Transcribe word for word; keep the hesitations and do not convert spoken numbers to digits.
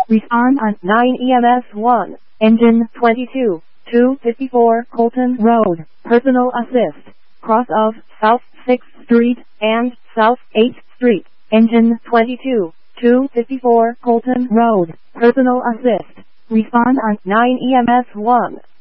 Respond on nine E M S one. Engine twenty-two, two fifty-four Colton Road. Personal assist. Cross of South sixth Street and South eighth Street. Engine twenty-two, two fifty-four Colton Road. Personal assist. Respond on nine E M S one.